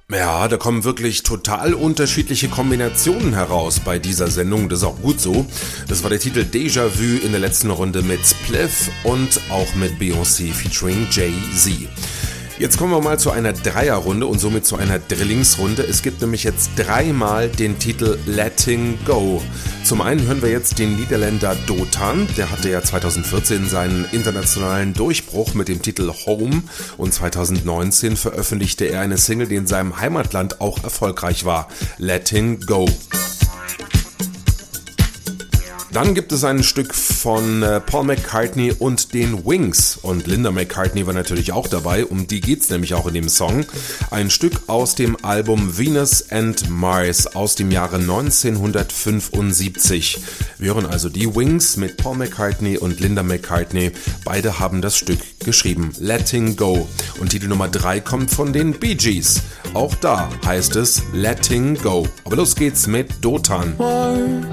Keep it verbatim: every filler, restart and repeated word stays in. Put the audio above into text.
Ja, da kommen wirklich total unterschiedliche Kombinationen heraus bei dieser Sendung, das ist auch gut so. Das war der Titel Déjà-vu in der letzten Runde mit Spliff und auch mit Beyoncé featuring Jay-Z. Jetzt kommen wir mal zu einer Dreierrunde und somit zu einer Drillingsrunde. Es gibt nämlich jetzt dreimal den Titel Letting Go. Zum einen hören wir jetzt den Niederländer Dotan, der hatte ja zweitausendvierzehn seinen internationalen Durchbruch mit dem Titel Home und zweitausendneunzehn veröffentlichte er eine Single, die in seinem Heimatland auch erfolgreich war, Letting Go. Dann gibt es ein Stück von Paul McCartney und den Wings und Linda McCartney war natürlich auch dabei, um die geht's nämlich auch in dem Song. Ein Stück aus dem Album Venus and Mars aus dem Jahre neunzehnhundertfünfundsiebzig. Wir hören also die Wings mit Paul McCartney und Linda McCartney. Beide haben das Stück geschrieben, Letting Go. Und Titel Nummer drei kommt von den Bee Gees. Auch da heißt es Letting Go. Aber los geht's mit Dotan.